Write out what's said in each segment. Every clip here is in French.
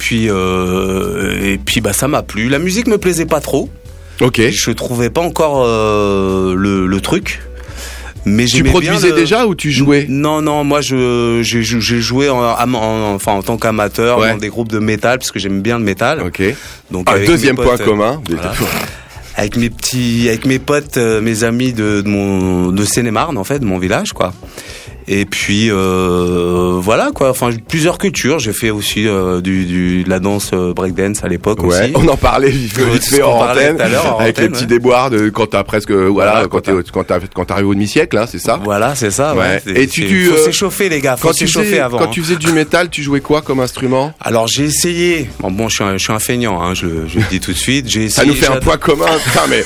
puis bah ça m'a plu. La musique me plaisait pas trop. Ok. Je trouvais pas encore le truc. Mais tu produisais déjà ou tu jouais? Non, moi j'ai joué en tant qu'amateur dans des groupes de métal parce que j'aime bien le métal. Ok. Donc deuxième point commun. Voilà. Avec mes potes, mes amis de Seine-et-Marne en fait, de mon village quoi. Et puis voilà quoi, enfin plusieurs cultures. J'ai fait aussi de la danse breakdance à l'époque aussi. On en parlait vite fait en antenne, avec les petits déboires de quand t'as presque quand t'arrives au demi-siècle, hein, c'est ça. Voilà, c'est ça. Ouais. Et faut s'échauffer les gars, faut s'échauffer avant. Quand tu faisais du métal, tu jouais quoi comme instrument? Alors j'ai essayé. Bon, je suis un feignant, hein, je le dis tout de suite. J'ai essayé. Ça nous fait un point commun, putain mais.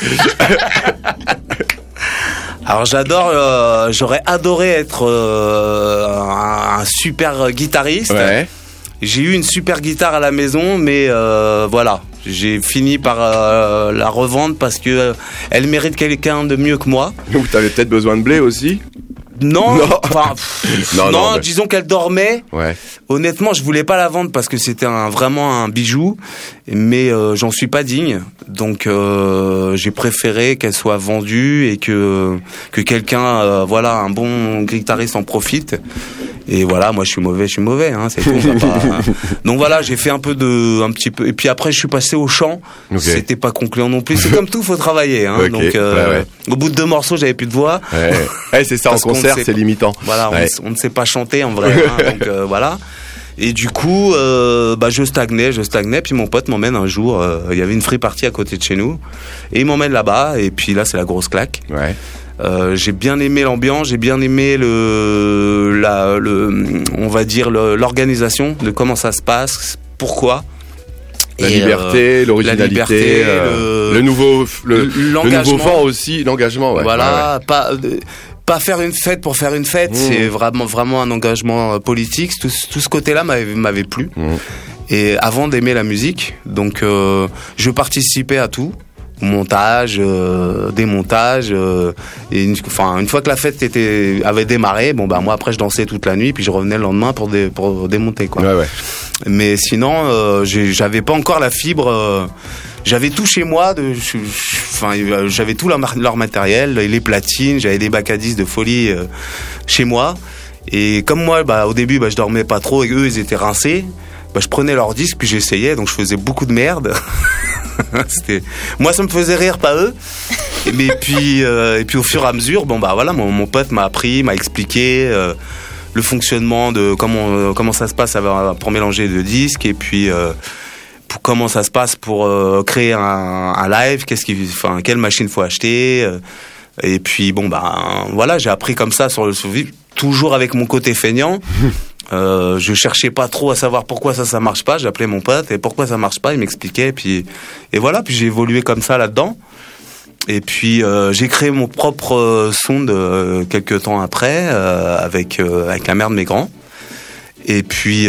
Alors j'aurais adoré être un super guitariste. Ouais. J'ai eu une super guitare à la maison, mais voilà, j'ai fini par la revendre parce que elle mérite quelqu'un de mieux que moi. Donc t'avais peut-être besoin de blé aussi. Non, mais... disons qu'elle dormait. Ouais. Honnêtement, je voulais pas la vendre parce que c'était vraiment un bijou, mais j'en suis pas digne. Donc j'ai préféré qu'elle soit vendue et que quelqu'un, un bon guitariste en profite. Et voilà, moi je suis mauvais, hein, c'est tout. Donc voilà, j'ai fait un petit peu. Et puis après, je suis passé au chant. Okay. C'était pas concluant non plus. C'est comme tout, faut travailler. Hein. Okay. Donc au bout de 2 morceaux, j'avais plus de voix. Ouais, c'est ça en concert, c'est limitant. Voilà, on ne sait pas chanter en vrai. Hein, donc voilà. Et du coup, je stagnais. Puis mon pote m'emmène un jour. Il y avait une free party à côté de chez nous, et il m'emmène là-bas. Et puis là, c'est la grosse claque. Ouais. J'ai bien aimé l'ambiance, j'ai bien aimé on va dire l'organisation de comment ça se passe, pourquoi. La liberté, l'originalité, le nouveau vent aussi, l'engagement. Ouais. Voilà, pas faire une fête pour faire une fête, c'est vraiment un engagement politique. Tout ce côté-là m'avait plu. Et avant d'aimer la musique, donc je participais à tout. Montage, démontage, et une fois que la fête avait démarré, moi après je dansais toute la nuit, puis je revenais le lendemain pour démonter quoi. Ouais. Mais sinon, j'avais pas encore la fibre. J'avais tout chez moi, j'avais tout leur matériel, les platines, j'avais des bacs à disques de folie chez moi. Et comme moi, au début, je dormais pas trop et eux ils étaient rincés. Je prenais leurs disques puis j'essayais, donc je faisais beaucoup de merde. Moi ça me faisait rire, pas eux. Et puis au fur et à mesure, mon pote m'a expliqué le fonctionnement de comment ça se passe pour mélanger 2 disques, et puis comment ça se passe pour créer un live, quelle machine faut acheter. Et puis j'ai appris comme ça sur le toujours avec mon côté feignant. Je cherchais pas trop à savoir pourquoi ça marche pas. J'appelais mon pote et pourquoi ça marche pas, il m'expliquait. Puis j'ai évolué comme ça là-dedans. Et puis j'ai créé mon propre son quelques temps après avec la mère de mes grands. Et puis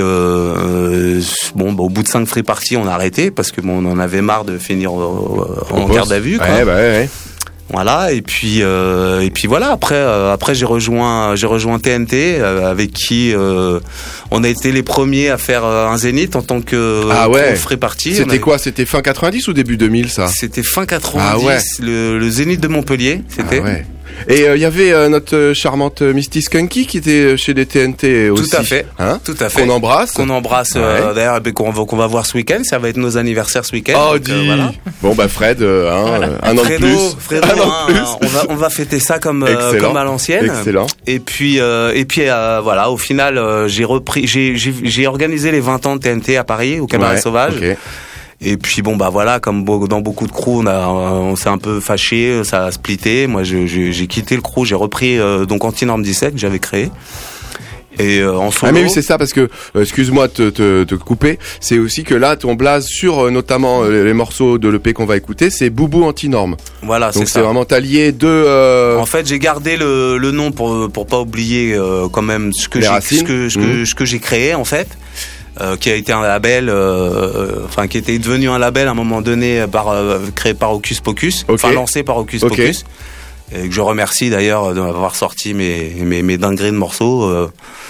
au bout de 5 free parties, on a arrêté parce que on en avait marre de finir en garde à vue. Quoi. Ouais. Voilà, et puis voilà, après j'ai rejoint TNT avec qui on a été les premiers à faire un zénith en tant que free party. C'était quoi? C'était fin 90 ou début 2000 ça? C'était fin 90, le zénith de Montpellier, c'était. Ah ouais. Et il y avait notre charmante Misty Skunky qui était chez les TNT aussi. Tout à fait. Tout à fait. Qu'on embrasse. D'ailleurs, qu'on va voir ce week-end. Ça va être nos anniversaires ce week-end. Oh, voilà. Bon, Fred, un an de plus. Fredo, on va fêter ça comme à l'ancienne. Excellent. Et puis, au final, j'ai organisé les 20 ans de TNT à Paris, au Cabaret Sauvage. Okay. Et puis comme dans beaucoup de crews, on s'est un peu fâché, ça a splitté. Moi, j'ai quitté le crew, j'ai repris donc Antinorme 17 que j'avais créé. Et en solo. Mais oui, c'est ça, parce que excuse-moi de te couper. C'est aussi que là, ton blaze sur notamment les morceaux de l'EP qu'on va écouter, c'est Boubou Antinorme. Voilà, donc c'est vraiment allié de. En fait, j'ai gardé le nom pour pas oublier quand même ce que j'ai créé en fait. Qui a été un label, qui était devenu un label à un moment donné créé par Hocus Pocus, lancé par Hocus Pocus, et que je remercie d'ailleurs de m'avoir sorti mes dingueries de morceaux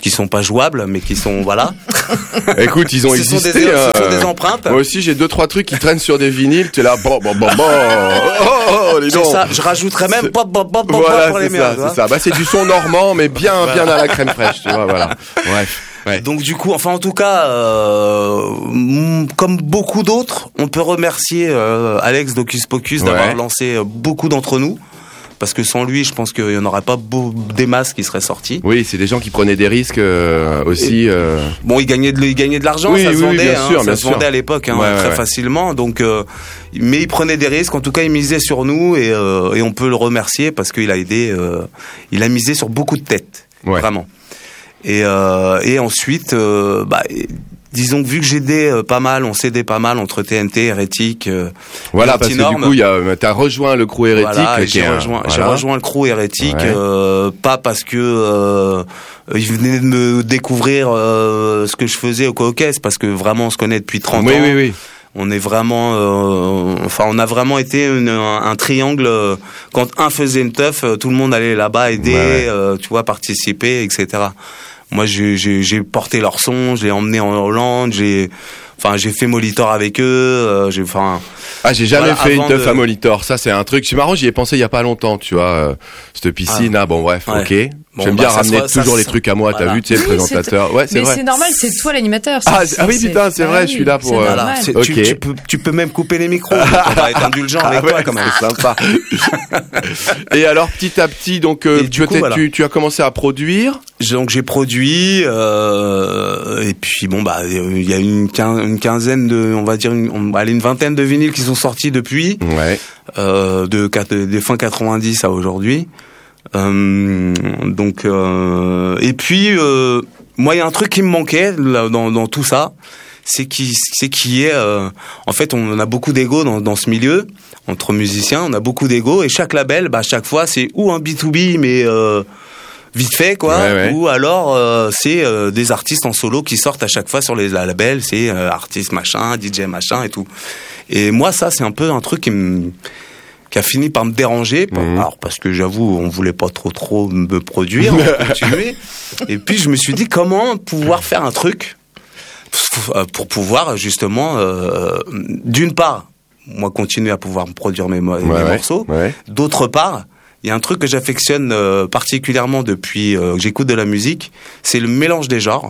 qui sont pas jouables, mais qui sont voilà. Écoute, ils ont existé. Ce sont des empreintes. Moi aussi, j'ai 2-3 trucs qui traînent sur des vinyles. T'es là, bon, les c'est ça. Je rajouterais même voilà, pour les c'est ça, miens. c'est ça. Bah, c'est du son normand, mais bien à la crème fraîche, tu vois, voilà. Bref. Ouais. Donc du coup, enfin en tout cas, comme beaucoup d'autres, on peut remercier Alex d'Hocus Pocus d'avoir lancé beaucoup d'entre nous. Parce que sans lui, je pense qu'il n'y en aurait pas des masses qui seraient sortis. Oui, c'est des gens qui prenaient des risques aussi. Bon, ils gagnaient de l'argent, oui, ça se vendait, bien sûr, ça se vendait à l'époque très facilement. Donc, mais ils prenaient des risques. En tout cas, ils misaient sur nous et on peut le remercier parce qu'il a aidé. Il a misé sur beaucoup de têtes, vraiment. Et ensuite, disons que vu que j'aidais pas mal, on s'aidait pas mal entre TNT, Hérétique. Voilà, parce que du coup, t'as rejoint le crew Hérétique. Voilà, j'ai rejoint le crew Hérétique, pas parce que ils venaient de me découvrir ce que je faisais au Caucase, parce que vraiment on se connaît depuis 30 ans. Oui. On est vraiment, on a vraiment été un triangle. Quand un faisait une teuf, tout le monde allait là-bas aider, tu vois, participer, etc. Moi, j'ai porté leur son, je l'ai emmené en Hollande, j'ai fait Molitor avec eux, j'ai jamais fait une teuf à Molitor. Ça, c'est un truc. C'est marrant, j'y ai pensé il y a pas longtemps, tu vois, cette piscine. Bon, bref, ok. Bon, j'aime bien ramener toujours les trucs à moi, t'as vu, tu sais, le présentateur. C'est vrai. Mais c'est normal, c'est toi l'animateur. Oui, putain, c'est vrai, je suis là pour. Tu peux même couper les micros. On va être indulgent avec toi, quand même. C'est sympa. Et alors, petit à petit, donc, tu as commencé à produire. Donc j'ai produit et puis il y a une quinzaine de, on va dire une vingtaine de vinyles qui sont sortis depuis de fin 90 à aujourd'hui. Et puis moi il y a un truc qui me manquait là, dans tout ça, c'est en fait on a beaucoup d'ego dans ce milieu entre musiciens, on a beaucoup d'ego et chaque label chaque fois c'est ou un B2B mais vite fait ou alors c'est des artistes en solo qui sortent à chaque fois sur les labels, c'est artiste machin, DJ machin et tout. Et moi ça c'est un peu un truc qui a fini par me déranger, alors parce que j'avoue on voulait pas trop me produire, on continuait. Et puis je me suis dit comment pouvoir faire un truc pour pouvoir justement d'une part moi continuer à pouvoir me produire mes morceaux, d'autre part il y a un truc que j'affectionne particulièrement depuis que j'écoute de la musique, c'est le mélange des genres.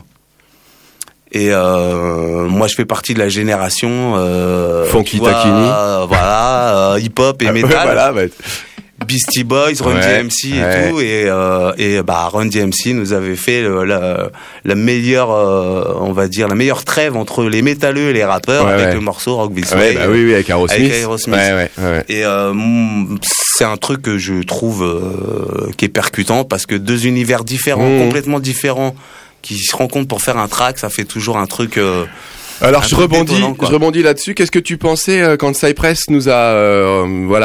Et moi, je fais partie de la génération Funky Takini, hip-hop et metal. Beastie Boys, Run DMC et tout. Et Run DMC nous avait fait la meilleure, on va dire, la meilleure trêve entre les métalleux et les rappeurs avec le morceau Rock This Way. Avec Aerosmith. Et c'est un truc que je trouve qui est percutant parce que deux univers différents, complètement différents, qui se rencontrent pour faire un track, ça fait toujours un truc. Alors je rebondis là-dessus. Qu'est-ce que tu pensais quand Cypress nous a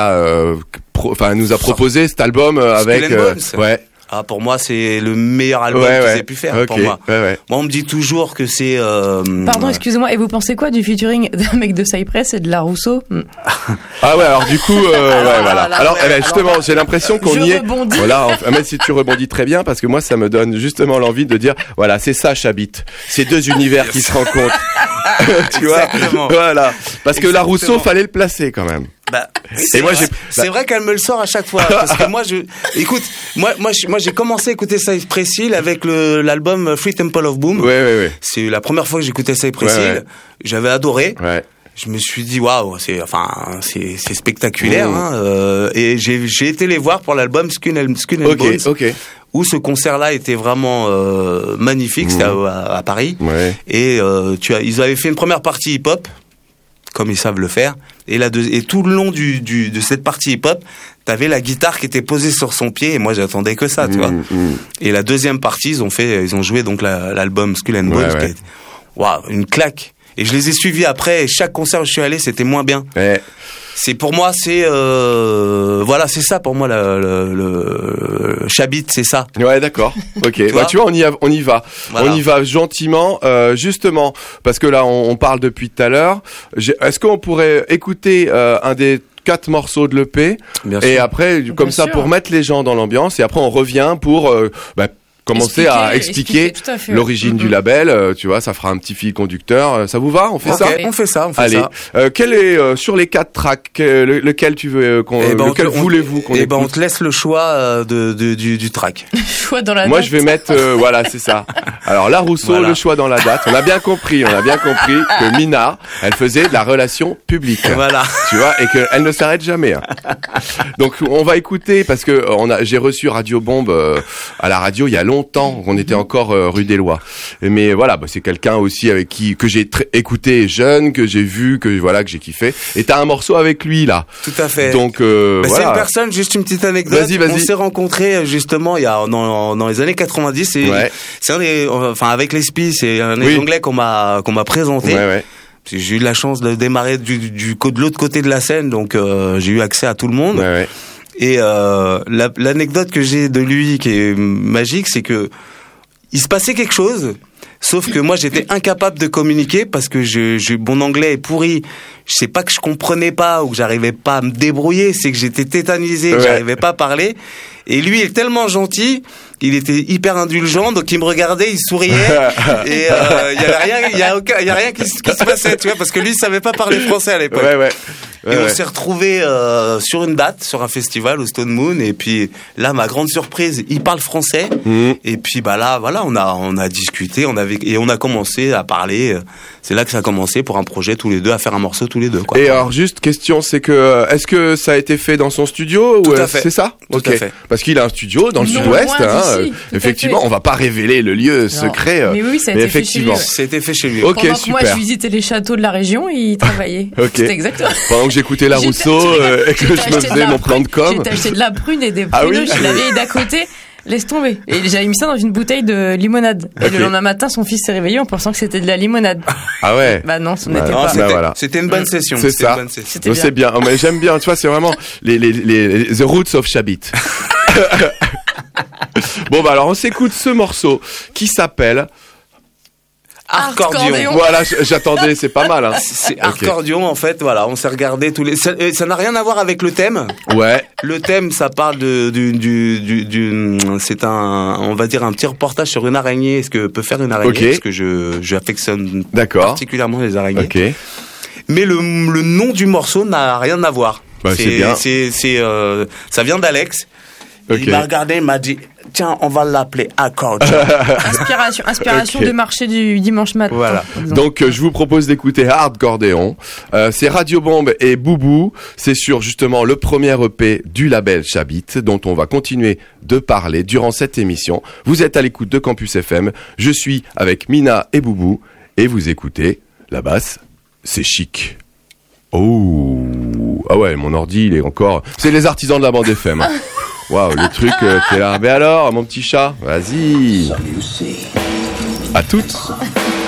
nous a proposé cet album avec pour moi c'est le meilleur album qu'ils aient pu faire pour moi. Moi on me dit toujours que c'est Pardon, excusez-moi, et vous pensez quoi du featuring d'un mec de Cypress et de La Rousseau? Alors du coup alors justement, j'ai l'impression qu'on y est. Voilà, même si tu rebondis très bien parce que moi ça me donne justement l'envie de dire voilà, c'est ça Chabit. C'est deux univers qui se rencontrent. Tu vois. Voilà. Parce que La Rousseau fallait le placer quand même. C'est vrai qu'elle me le sort à chaque fois parce que moi j'ai commencé à écouter Cypress Hill avec l'album Free Temple of Boom. C'est la première fois que j'écoutais Cypress Hill. J'avais adoré. Je me suis dit waouh, c'est spectaculaire et j'ai été les voir pour l'album Skull and Bones. Où ce concert-là était vraiment magnifique, c'était à Paris. Et ils avaient fait une première partie hip-hop, comme ils savent le faire, et tout le long de cette partie hip-hop, t'avais la guitare qui était posée sur son pied, et moi j'attendais que ça, tu vois. Et la deuxième partie, ils ont joué donc l'album Skull and Bones, qui est, waouh, une claque. Et je les ai suivis après, et chaque concert où je suis allé, c'était moins bien. C'est pour moi, c'est c'est ça pour moi le Chabit, c'est ça. D'accord. Ok. Tu vois, on y va. Voilà. On y va gentiment, justement, parce que là, on parle depuis tout à l'heure. Est-ce qu'on pourrait écouter un des 4 morceaux de l'EP et après, comme ça, pour mettre les gens dans l'ambiance, et après on revient pour commencer à expliquer l'origine du label. Tu vois, ça fera un petit fil conducteur. Ça vous va? On fait ça? On fait ça. Allez, quel est sur les 4 tracks, lequel tu veux lequel voulez-vous qu'on écoute? On te laisse le choix du track. Choix dans la date. Moi, je vais mettre voilà, c'est ça. Alors là, Rousseau, le choix dans la date. On a bien compris que Mina, elle faisait de la relation publique. Voilà. Tu vois, et qu'elle ne s'arrête jamais. Donc on va écouter parce que j'ai reçu Radio Bombe à la radio il y a longtemps, on était encore rue des Lois. Mais voilà, c'est quelqu'un aussi avec que j'ai écouté jeune, que j'ai vu, que j'ai kiffé. Et t'as un morceau avec lui là. Tout à fait. Donc voilà. C'est une personne, juste une petite anecdote. Vas-y. On s'est rencontrés justement il y a dans les années 90 et c'est avec les Spies, c'est un des Anglais qu'on m'a présenté. Ouais. J'ai eu la chance de démarrer de l'autre côté de la scène, donc j'ai eu accès à tout le monde. Ouais. Et l'anecdote que j'ai de lui qui est magique, c'est que il se passait quelque chose, sauf que moi j'étais incapable de communiquer parce que mon anglais est pourri. Je sais pas que je comprenais pas ou que j'arrivais pas à me débrouiller, c'est que j'étais tétanisé, que j'arrivais pas à parler. Et lui, il est tellement gentil, il était hyper indulgent, donc il me regardait, il souriait, et il y a rien qui se passait, tu vois, parce que lui, il savait pas parler français à l'époque. Et on s'est retrouvés sur une date, sur un festival au Stone Moon, et puis là, ma grande surprise, il parle français, et puis là, voilà, on a discuté, et on a commencé à parler. C'est là que ça a commencé pour un projet tous les deux, à faire un morceau tous les deux, quoi. Et alors, juste question, c'est que est-ce que ça a été fait dans son studio ou c'est ça? Tout à fait. Parce qu'il a un studio dans le sud-ouest, effectivement, on va pas révéler le lieu secret. Mais oui, ça a été effectivement. Fait chez lui. Ok, pendant super. que moi, je visitais les châteaux de la région, il travaillait. C'était exactement. Pendant que j'écoutais la Rousseau et que je me faisais mon plan de com. J'ai acheté de la prune et des pruneaux chez la vieille d'à côté. Laisse tomber. Et j'avais mis ça dans une bouteille de limonade. Et le lendemain matin, son fils s'est réveillé en pensant que c'était de la limonade. Ah ouais? Bah non, ce n'était pas. C'était une bonne session. C'est ça. C'est bien. Mais j'aime bien. Tu vois, c'est vraiment the roots of Chabit. Bon, alors on s'écoute ce morceau qui s'appelle Accordion. Voilà, j'attendais, c'est pas mal. C'est Accordion, en fait, voilà, on s'est regardé tous les... Ça n'a rien à voir avec le thème. Ouais. Le thème, ça parle c'est on va dire un petit reportage sur une araignée, ce que peut faire une araignée, parce que j'affectionne particulièrement les araignées. Okay. Mais le nom du morceau n'a rien à voir. C'est bien. Ça vient d'Alex. Il m'a regardé, il m'a dit, tiens, on va l'appeler Accordion. Inspiration de marché du dimanche matin. Voilà. Donc, je vous propose d'écouter Hardcordéon. C'est Radio Bombe et Boubou. C'est sur, justement, le premier EP du label Chabit, dont on va continuer de parler durant cette émission. Vous êtes à l'écoute de Campus FM. Je suis avec Mina et Boubou. Et vous écoutez la basse. C'est chic. Oh. Ah ouais, mon ordi, il est encore... C'est les artisans de la bande FM. Waouh, le truc, t'es là. Mais alors, mon petit chat, vas-y. À toutes.